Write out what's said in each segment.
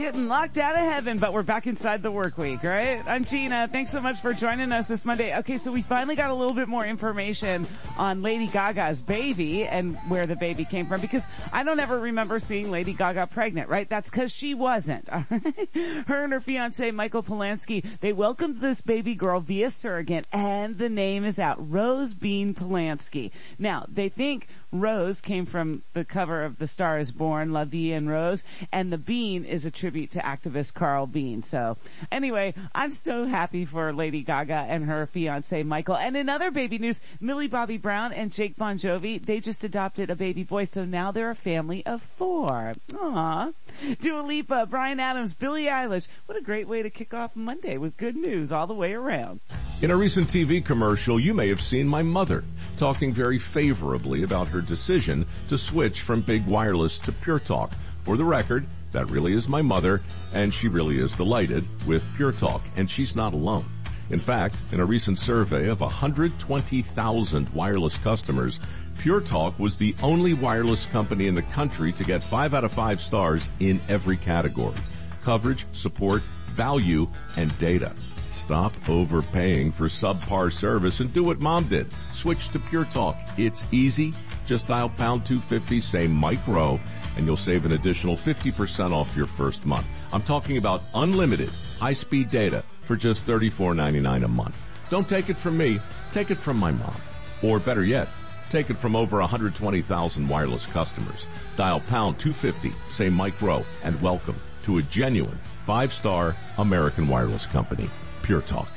getting locked out of heaven, but we're back inside the work week, right? I'm Gina. Thanks so much for joining us this Monday. Okay, so we finally got a little bit more information on Lady Gaga's baby and where the baby came from, because I don't ever remember seeing Lady Gaga pregnant, right? That's because she wasn't. Her and her fiancé, Michael Polanski, they welcomed this baby girl via surrogate, and the name is out, Rose Bean Polanski. Now, they think Rose came from the cover of The Star is Born, La Vie en Rose, and the bean is a tribute to activist Carl Bean. So anyway, I'm so happy for Lady Gaga and her fiancé Michael. And in other baby news, Millie Bobby Brown and Jake Bon Jovi, they just adopted a baby boy, so now they're a family of 4. Aww. Dua Lipa, Bryan Adams, Billie Eilish. What a great way to kick off Monday with good news all the way around. In a recent TV commercial, you may have seen my mother talking very favorably about her decision to switch from big wireless to Pure Talk. For the record, that really is my mother, and she really is delighted with Pure Talk, and she's not alone. In fact, in a recent survey of 120,000 wireless customers, Pure Talk was the only wireless company in the country to get 5 out of 5 stars in every category: coverage, support, value, and data. Stop overpaying for subpar service and do what Mom did. Switch to Pure Talk. It's easy. Just dial pound 250, say Mike Rowe, and you'll save an additional 50% off your first month. I'm talking about unlimited high-speed data for just $34.99 a month. Don't take it from me. Take it from my mom. Or better yet, take it from over 120,000 wireless customers. Dial pound 250, say Mike Rowe, and welcome to a genuine 5-star American wireless company. Pure Talk.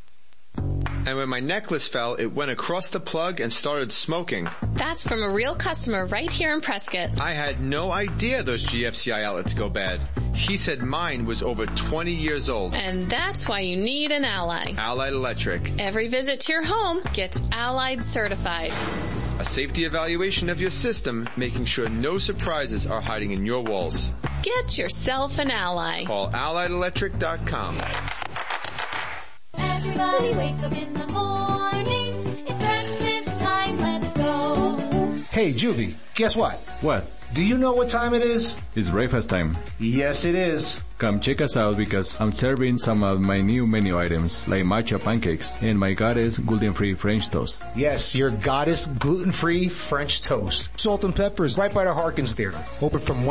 And when my necklace fell, it went across the plug and started smoking. That's from a real customer right here in Prescott. I had no idea those GFCI outlets go bad. He said mine was over 20 years old. And that's why you need an Ally. Allied Electric. Every visit to your home gets Allied certified. A safety evaluation of your system, making sure no surprises are hiding in your walls. Get yourself an Ally. Call AlliedElectric.com. Everybody wake up in the morning. It's breakfast time, let's go. Hey, Juvie, guess what? What? Do you know what time it is? It's breakfast time. Yes, it is. Come check us out because I'm serving some of my new menu items like matcha pancakes and my goddess gluten-free French toast. Yes, your goddess gluten-free French toast. Salt and Pepper is right by the Harkins Theater. Open from